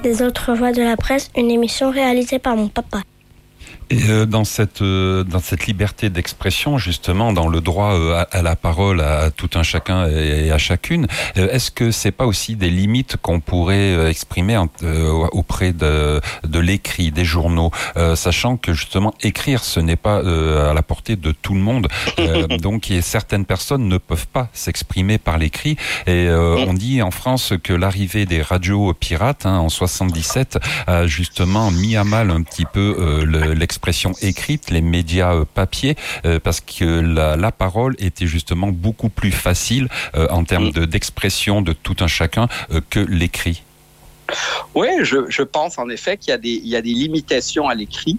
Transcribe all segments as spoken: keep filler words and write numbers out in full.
Les autres voix de la presse, une émission réalisée par mon papa. Et euh, dans cette euh, dans cette liberté d'expression, justement, dans le droit euh, à, à la parole à, à tout un chacun et, et à chacune, euh, est-ce que c'est pas aussi des limites qu'on pourrait euh, exprimer en, euh, auprès de de l'écrit, des journaux, euh, sachant que justement écrire, ce n'est pas euh, à la portée de tout le monde, euh, donc et certaines personnes ne peuvent pas s'exprimer par l'écrit. Et euh, on dit en France que l'arrivée des radios pirates hein, en soixante-dix-sept a justement mis à mal un petit peu euh, le, l'expression écrite, les médias euh, papier, euh, parce que la, la parole était justement beaucoup plus facile euh, en termes de, d'expression de tout un chacun euh, que l'écrit. Oui, je, je pense en effet qu'il y a des, il y a des limitations à l'écrit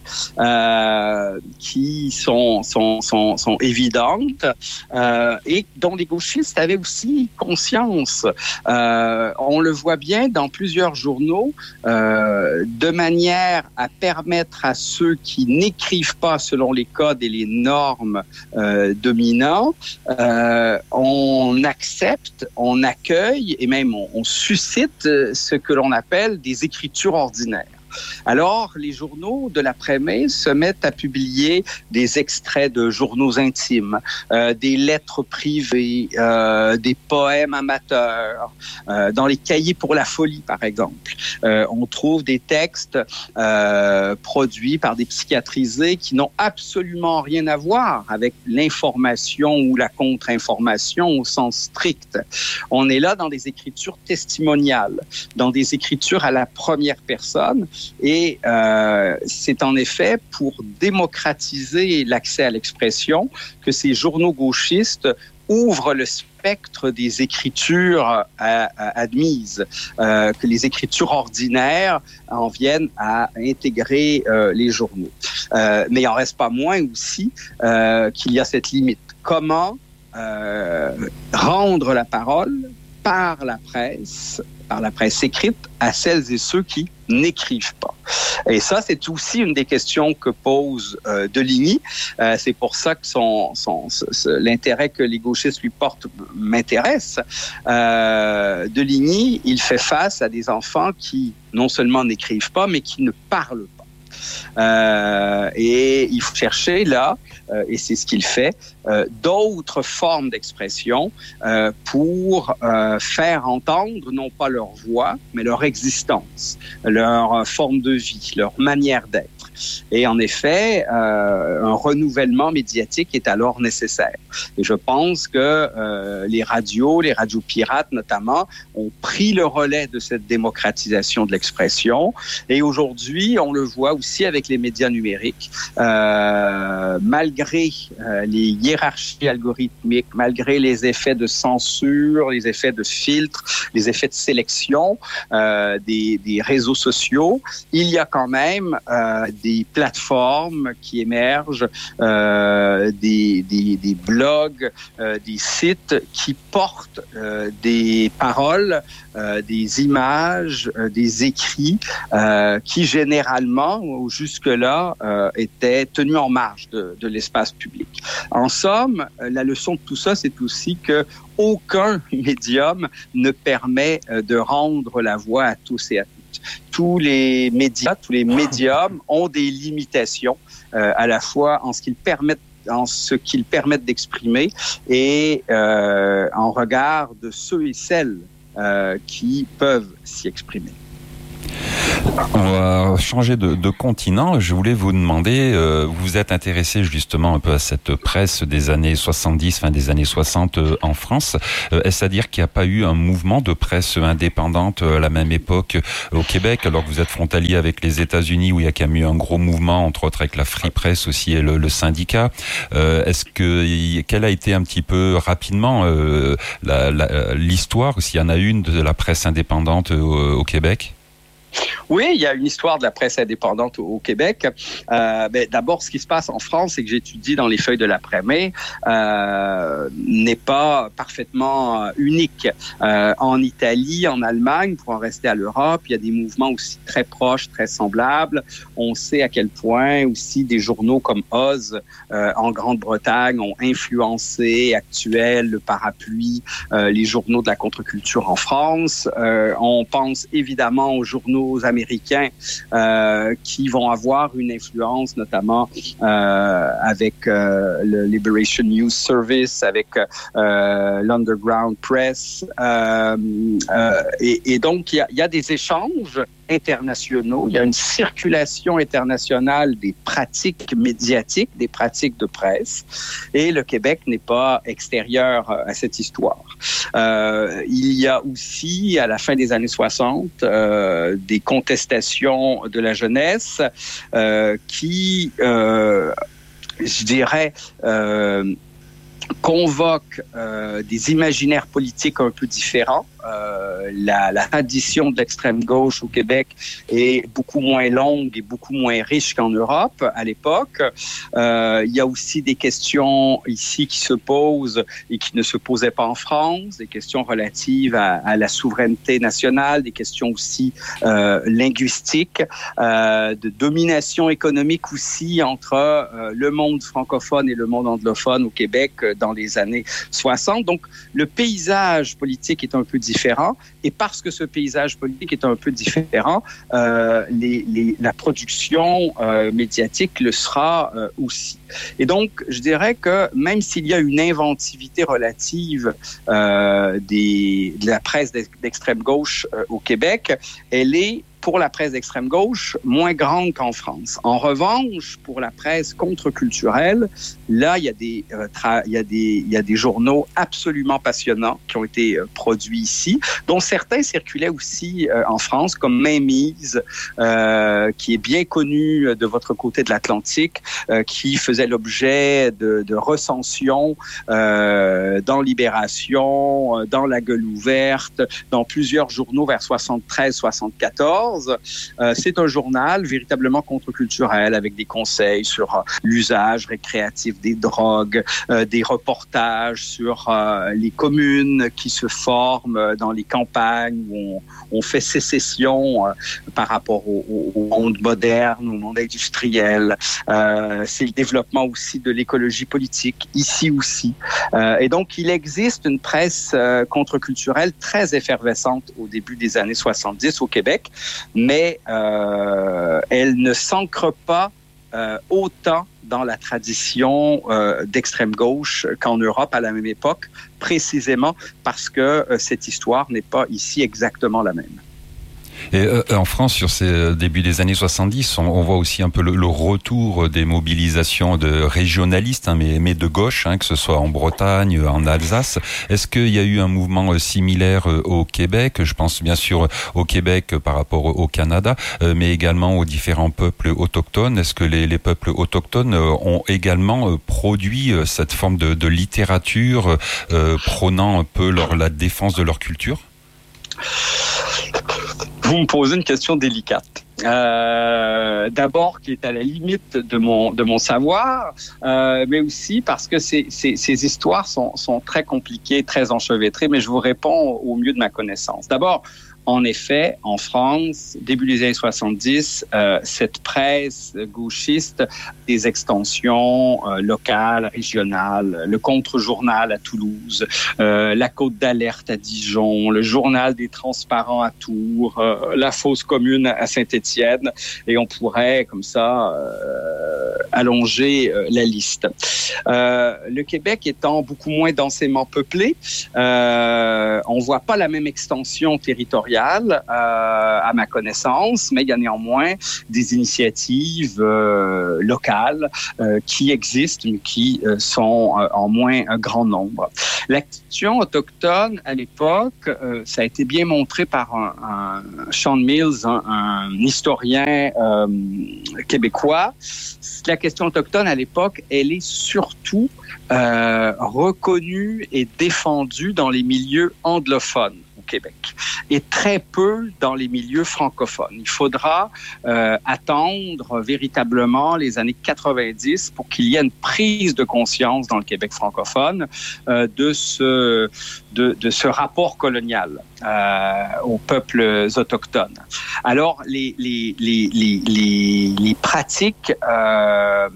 euh, qui sont, sont, sont, sont évidentes euh, et dont les gauchistes avaient aussi conscience. Euh, on le voit bien dans plusieurs journaux, euh, de manière à permettre à ceux qui n'écrivent pas selon les codes et les normes euh, dominants, euh, on accepte, on accueille et même on, on suscite ce que l'on appelle des écritures ordinaires. Alors, les journaux de l'après-mai se mettent à publier des extraits de journaux intimes, euh, des lettres privées, euh, des poèmes amateurs. Euh, dans les cahiers pour la folie, par exemple, euh, on trouve des textes euh, produits par des psychiatrisés qui n'ont absolument rien à voir avec l'information ou la contre-information au sens strict. On est là dans des écritures testimoniales, dans des écritures à la première personne. Et euh, c'est en effet pour démocratiser l'accès à l'expression que ces journaux gauchistes ouvrent le spectre des écritures à, à, admises, euh, que les écritures ordinaires en viennent à intégrer euh, les journaux. Euh, mais il n'en reste pas moins aussi euh, qu'il y a cette limite. Comment euh, rendre la parole par la presse, par la presse écrite, à celles et ceux qui n'écrivent pas. Et ça, c'est aussi une des questions que pose euh, Deligny. Euh, c'est pour ça que son, son, ce, ce, l'intérêt que les gauchistes lui portent m'intéresse. Euh, Deligny, il fait face à des enfants qui non seulement n'écrivent pas, mais qui ne parlent pas. Euh, et il faut chercher là, euh, et c'est ce qu'il fait, euh, d'autres formes d'expression euh, pour euh, faire entendre non pas leur voix, mais leur existence, leur euh, forme de vie, leur manière d'être. Et en effet, euh, un renouvellement médiatique est alors nécessaire. Et je pense que euh, les radios, les radios pirates notamment, ont pris le relais de cette démocratisation de l'expression. Et aujourd'hui, on le voit aussi avec les médias numériques. Euh, malgré euh, les hiérarchies algorithmiques, malgré les effets de censure, les effets de filtre, les effets de sélection euh, des, des réseaux sociaux, il y a quand même euh, des plateformes qui émergent, euh, des, des, des blogs, euh, des sites qui portent euh, des paroles, euh, des images, euh, des écrits euh, qui généralement, jusque-là, euh, étaient tenus en marge de, de l'espace public. En somme, la leçon de tout ça, c'est aussi que aucun médium ne permet de rendre la voix à tous et à toutes. Tous les médias, tous les médiums ont des limitations, euh, à la fois en ce qu'ils permettent en ce qu'ils permettent d'exprimer et euh, en regard de ceux et celles euh, qui peuvent s'y exprimer. On va changer de, de continent. Je voulais vous demander, euh, vous vous êtes intéressé justement un peu à cette presse des années soixante-dix, fin des années soixante euh, en France. Euh, est-ce à dire qu'il n'y a pas eu un mouvement de presse indépendante à la même époque euh, au Québec, alors que vous êtes frontalier avec les États-Unis, où il y a quand même eu un gros mouvement, entre autres avec la Free Press aussi et le, le syndicat. Euh, est-ce que quelle a été un petit peu rapidement euh, la, la, l'histoire, s'il y en a une, de la presse indépendante au, au Québec? Oui, il y a une histoire de la presse indépendante au, au Québec. Euh, ben, d'abord, ce qui se passe en France, c'est que j'étudie dans les feuilles de l'après-mai, euh, n'est pas parfaitement unique. Euh, en Italie, en Allemagne, pour en rester à l'Europe, il y a des mouvements aussi très proches, très semblables. On sait à quel point aussi des journaux comme Oz euh, en Grande-Bretagne ont influencé Actuel, Le Parapluie, euh, les journaux de la contre-culture en France. Euh, on pense évidemment aux journaux anglo-américains euh, qui vont avoir une influence, notamment euh, avec euh, le Liberation News Service, avec euh, l'Underground Press. Euh, euh, et, et donc, il y a, il y a des échanges internationaux, il y a une circulation internationale des pratiques médiatiques, des pratiques de presse, et le Québec n'est pas extérieur à cette histoire. Euh, il y a aussi, à la fin des années soixante, euh, des contestations de la jeunesse euh, qui, euh, je dirais, euh, convoquent euh, des imaginaires politiques un peu différents. Euh, la, la tradition de l'extrême gauche au Québec est beaucoup moins longue et beaucoup moins riche qu'en Europe à l'époque. Euh, il y a aussi des questions ici qui se posent et qui ne se posaient pas en France, des questions relatives à, à la souveraineté nationale, des questions aussi euh, linguistiques, euh, de domination économique aussi entre euh, le monde francophone et le monde anglophone au Québec dans les années soixante. Donc, le paysage politique est un peu différent. Différent. Et parce que ce paysage politique est un peu différent, euh, les, les, la production euh, médiatique le sera euh, aussi. Et donc, je dirais que même s'il y a une inventivité relative euh, des, de la presse d'extrême gauche euh, au Québec, elle est pour la presse d'extrême gauche, moins grande qu'en France. En revanche, pour la presse contre-culturelle, là, il y a des, euh, tra- il y a des, il y a des journaux absolument passionnants qui ont été euh, produits ici, dont certains circulaient aussi euh, en France, comme Mainmise, euh, qui est bien connu de votre côté de l'Atlantique, euh, qui faisait l'objet de, de recensions euh, dans Libération, dans La Gueule ouverte, dans plusieurs journaux vers soixante-treize soixante-quatorze. Euh, c'est un journal véritablement contre-culturel avec des conseils sur euh, l'usage récréatif des drogues, euh, des reportages sur euh, les communes qui se forment dans les campagnes où on, on fait sécession euh, par rapport au, au, au monde moderne, au monde industriel. Euh, c'est le développement aussi de l'écologie politique, ici aussi. Euh, et donc, il existe une presse euh, contre-culturelle très effervescente au début des années soixante-dix au Québec, mais euh, elle ne s'ancre pas euh, autant dans la tradition euh, d'extrême gauche qu'en Europe à la même époque, précisément parce que euh, cette histoire n'est pas ici exactement la même. Et euh, en France, sur ces débuts des années soixante-dix, on, on voit aussi un peu le, le retour des mobilisations de régionalistes, hein, mais, mais de gauche, hein, que ce soit en Bretagne, en Alsace. Est-ce qu'il y a eu un mouvement similaire au Québec? Je pense bien sûr au Québec par rapport au Canada, euh, mais également aux différents peuples autochtones. Est-ce que les, les peuples autochtones ont également produit cette forme de, de littérature euh, prônant un peu leur, la défense de leur culture? Vous me posez une question délicate. Euh, d'abord, qui est à la limite de mon de mon savoir, euh, mais aussi parce que ces ces, ces histoires sont sont très compliquées, très enchevêtrées. Mais je vous réponds au mieux de ma connaissance. D'abord, en effet, en France, début des années soixante-dix, euh, cette presse gauchiste, des extensions euh, locales, régionales, le contre-journal à Toulouse, euh, la Côte d'Alerte à Dijon, le journal des Transparents à Tours, euh, la Fosse commune à Saint-Étienne, et on pourrait comme ça euh, allonger euh, la liste. Euh, le Québec étant beaucoup moins densément peuplé, euh, on voit pas la même extension territoriale Euh, à ma connaissance, mais il y a néanmoins des initiatives euh, locales euh, qui existent, mais qui euh, sont euh, en moins un grand nombre. La question autochtone, à l'époque, euh, ça a été bien montré par un, un Sean Mills, un, un historien euh, québécois. La question autochtone, à l'époque, elle est surtout euh, reconnue et défendue dans les milieux anglophones Québec et très peu dans les milieux francophones. Il faudra euh, attendre véritablement les années quatre-vingt-dix pour qu'il y ait une prise de conscience dans le Québec francophone euh, de ce de, de ce rapport colonial euh, aux peuples autochtones. Alors les les les les les, les pratiques euh,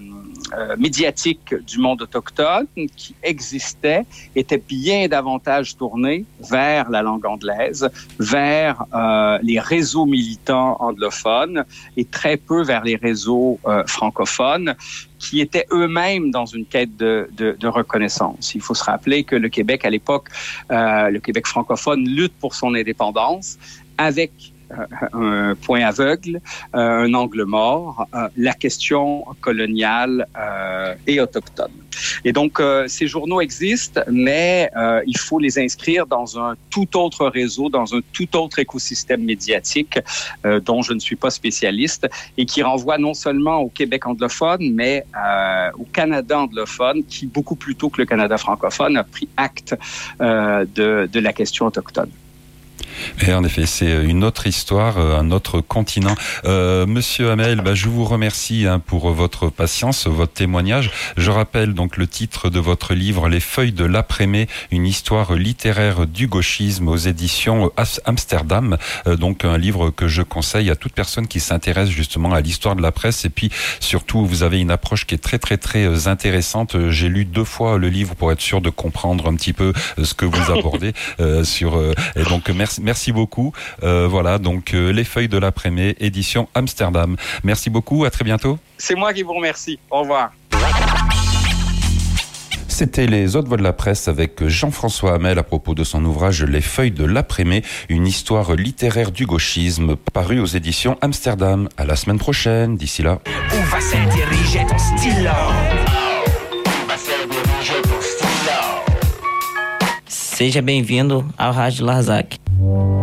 euh, médiatique du monde autochtone qui existait était bien davantage tournée vers la langue anglaise, vers euh, les réseaux militants anglophones et très peu vers les réseaux euh, francophones qui étaient eux-mêmes dans une quête de, de, de reconnaissance. Il faut se rappeler que le Québec, à l'époque, euh, le Québec francophone lutte pour son indépendance avec un point aveugle, euh, un angle mort, euh, la question coloniale euh, et autochtone. Et donc, euh, ces journaux existent, mais euh, il faut les inscrire dans un tout autre réseau, dans un tout autre écosystème médiatique euh, dont je ne suis pas spécialiste et qui renvoie non seulement au Québec anglophone, mais euh, au Canada anglophone qui, beaucoup plus tôt que le Canada francophone, a pris acte euh, de, de la question autochtone. Et en effet, c'est une autre histoire, un autre continent. Euh, Monsieur Hamel, bah, je vous remercie hein, pour votre patience, votre témoignage. Je rappelle donc le titre de votre livre, Les feuilles de l'après-mai, une histoire littéraire du gauchisme aux éditions Amsterdam. Euh, donc un livre que je conseille à toute personne qui s'intéresse justement à l'histoire de la presse. Et puis surtout, vous avez une approche qui est très très très intéressante. J'ai lu deux fois le livre pour être sûr de comprendre un petit peu ce que vous abordez euh, sur. Euh, et donc merci. Merci beaucoup. Euh, voilà, donc euh, Les feuilles de l'après-mai, édition Amsterdam. Merci beaucoup, à très bientôt. C'est moi qui vous remercie. Au revoir. C'était les autres voix de la presse avec Jean-François Hamel à propos de son ouvrage Les feuilles de l'après-mai, une histoire littéraire du gauchisme, paru aux éditions Amsterdam. À la semaine prochaine, d'ici là. Où va s'intériger ton stylo? Où va s'intériger ton stylo? Seja bem-vindo ao Rádio Larzac.